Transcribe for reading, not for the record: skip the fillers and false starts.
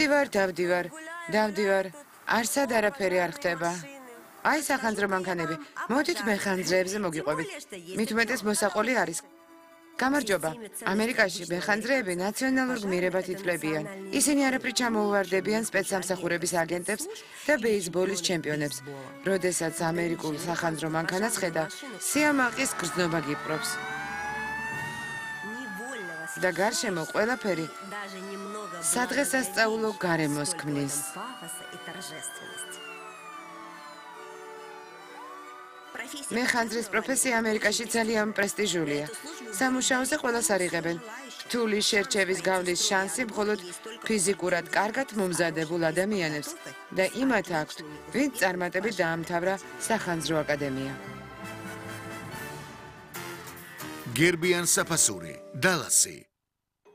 დავდივარ. არსად არაფერი არ ხდება. აი სახანძრო მანქანები. მოდით მეხანძრეებზე მოგიყვებით. მით უმეტეს მოსაყოლი არის. გამარჯობა. ამერიკაში მეხანძრეები ნაციონალურ გმირებად ითვლებიან. ისინი არაფრით ჩამოუვარდებიან სპეცსამსახურების აგენტებს და ბეისბოლის ჩემპიონებს. როდესაც ამერიკულ სახანძრო მანქანას ხედა, სიამაყის გრძნობა გიპყრობს. და გარშემო ყველაფერი სადღესასწაულო გარემოს ქმნის. მეხანძრის პროფესია ამერიკაში ძალიან პრესტიჟულია. სამუშაოზე ყველას არიღებენ. რთული შერჩევის გავლის შანსი მხოლოდ ფიზიკურად კარგად მომზადებულ ადამიანებს და იმათ აქვთ, ვინც წარმატებით დაამთავრა სახანძრო აკადემია. გერბიან საფასური, დალასი.